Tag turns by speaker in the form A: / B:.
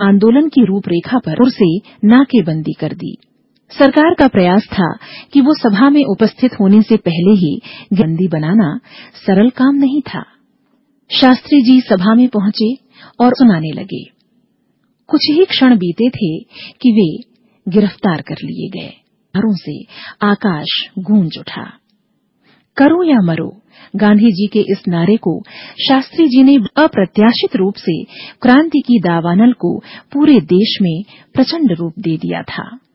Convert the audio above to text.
A: आंदोलन की रूपरेखा पर से नाकेबंदी कर दी। सरकार का प्रयास था कि वो सभा में उपस्थित होने से पहले ही बंदी बनाना सरल काम नहीं था। शास्त्री जी सभा में पहुंचे और सुनाने लगे। कुछ ही क्षण बीते थे कि वे गिरफ्तार कर लिए गए। तारों से आकाश गूंज उठा। करो या मरो, गांधी जी के इस नारे को शास्त्री जी ने अप्रत्याशित रूप से क्रांति की दावानल को पूरे देश में प्रचंड रूप दे दिया था।